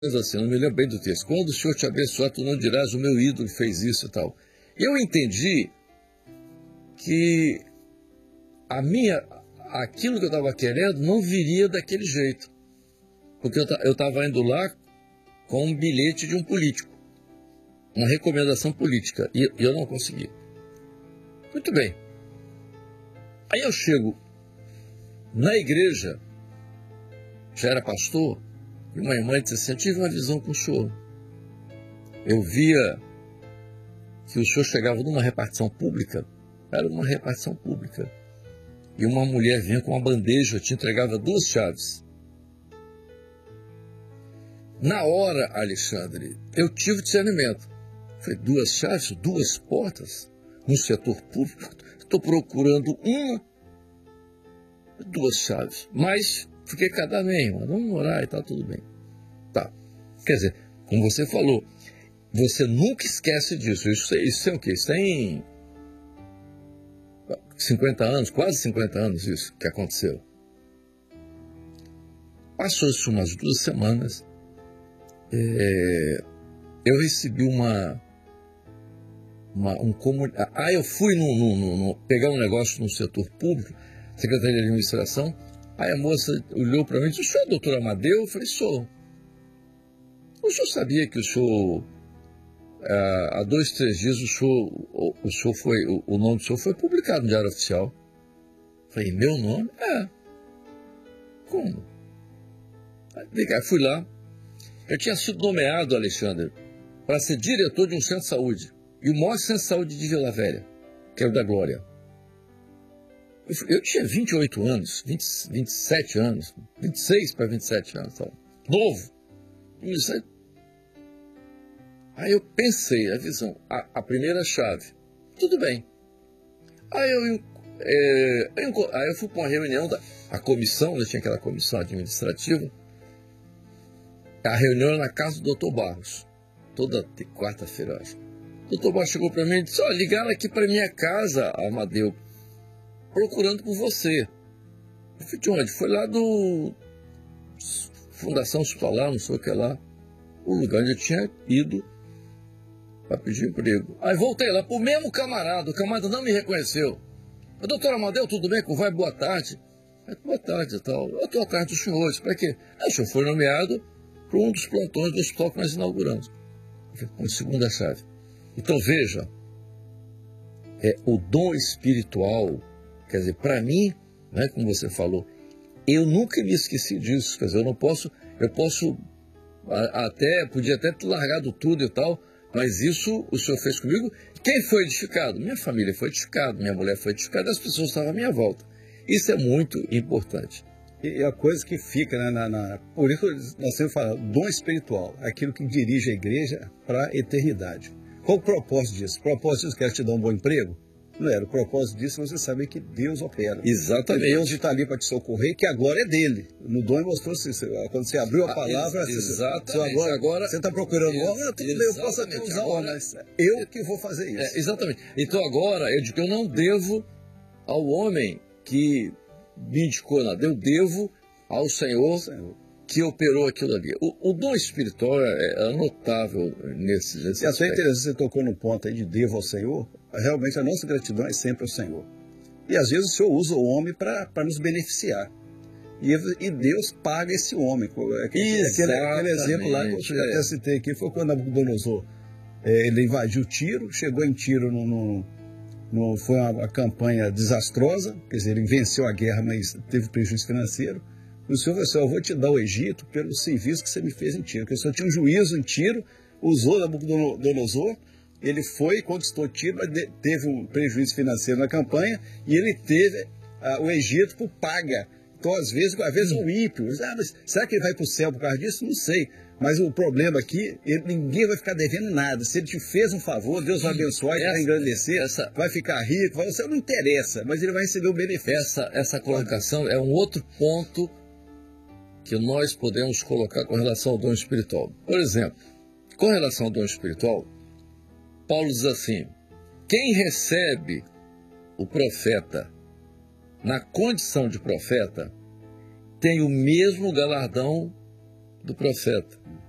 assim, não me lembro bem do texto. Quando o Senhor te abençoar, tu não dirás, o meu ídolo fez isso e tal. Eu entendi que aquilo que eu estava querendo não viria daquele jeito. Porque eu estava indo lá com um bilhete de um político, uma recomendação política, e eu não consegui. Muito bem. Aí eu chego na igreja, já era pastor, e uma irmã disse assim, eu tive uma visão com o senhor. Eu via que o senhor chegava numa repartição pública, era uma repartição pública, e uma mulher vinha com uma bandeja, te entregava 2 chaves. Na hora, Alexandre, eu tive discernimento. Falei, 2 chaves, 2 portas, no setor público, estou procurando 2 chaves, mas fiquei cada mesma, vamos orar e tá tudo bem. Tá, quer dizer, como você falou, você nunca esquece disso, isso é o quê? Isso tem 50 anos, quase 50 anos isso que aconteceu. Passou-se umas 2 semanas, eu recebi um comunicado. Eu fui pegar um negócio no setor público, Secretaria de Administração. Aí a moça olhou para mim e disse, o senhor é doutor Amadeu? Eu falei, sou. O senhor sabia que o senhor, há 2, 3 dias, o nome do senhor foi publicado no Diário Oficial? Eu falei, meu nome? Como? Aí fui lá. Eu tinha sido nomeado, Alexandre, para ser diretor de um centro de saúde. E o maior centro de saúde de Vila Velha, que é o da Glória. Eu tinha 28 anos, 27 anos, 26 para 27 anos, tal. Novo. Aí eu pensei, a visão, a primeira chave, tudo bem. Aí eu fui para uma reunião da comissão, tinha aquela comissão administrativa. A reunião era na casa do Dr. Barros, toda quarta-feira, acho. O Dr. Barros chegou para mim e disse, ligaram aqui para minha casa, Amadeu, procurando por você. Eu fui de onde? Foi lá do Fundação Hospitalar, não sei o que lá, o lugar onde eu tinha ido para pedir emprego. Aí voltei lá para o mesmo camarada, o camarada não me reconheceu. Doutor Amadeu, tudo bem? Como vai? Boa tarde. Boa tarde e tal. Eu estou atrás dos senhores. Para quê? O senhor foi nomeado para um dos plantões do hospital que nós inauguramos. Com a segunda chave. Então veja, o dom espiritual, quer dizer, para mim, né, como você falou, eu nunca me esqueci disso, quer dizer, eu posso podia até ter largado tudo e tal, mas isso o senhor fez comigo. Quem foi edificado? Minha família foi edificada, minha mulher foi edificada, as pessoas estavam à minha volta. Isso é muito importante. E a coisa que fica, por isso nós sempre falamos, dom espiritual, aquilo que dirige a igreja para a eternidade. Qual o propósito disso? O propósito disso quer te dar um bom emprego? Não era. O propósito disso é você saber que Deus opera. Exatamente. Deus está ali para te socorrer, que a glória é dele. No dom mostrou-se, quando você abriu a palavra, exatamente. Agora você está procurando tudo bem, eu posso até usar honra, mas eu que vou fazer isso. Exatamente. Então agora, eu digo que eu não devo ao homem que me indicou nada, eu devo ao Senhor que operou aquilo ali. O dom espiritual é notável nesse aspecto. Até interessante, você tocou no ponto aí de devo ao Senhor. Realmente a nossa gratidão é sempre ao Senhor. E às vezes o Senhor usa o homem para nos beneficiar. E Deus paga esse homem. Aquele exemplo lá que eu já até citei aqui foi quando Nabucodonosor ele invadiu Tiro, chegou em Tiro, foi uma campanha desastrosa, quer dizer, ele venceu a guerra, mas teve prejuízo financeiro. O Senhor falou assim, eu vou te dar o Egito pelo serviço que você me fez em Tiro. Porque o Senhor tinha um juízo em Tiro, usou Nabucodonosor, ele foi, conquistou Tiro, mas teve um prejuízo financeiro na campanha, e ele teve o Egito por paga. Então, às vezes um ímpio, mas será que ele vai para o céu por causa disso? Não sei. Mas o problema aqui, ninguém vai ficar devendo nada. Se ele te fez um favor, Deus vai abençoar, ele vai engrandecer, vai ficar rico, você não interessa, mas ele vai receber o benefício. Essa colocação é um outro ponto que nós podemos colocar com relação ao dom espiritual. Por exemplo, com relação ao dom espiritual, Paulo diz assim, quem recebe o profeta na condição de profeta tem o mesmo galardão do profeta.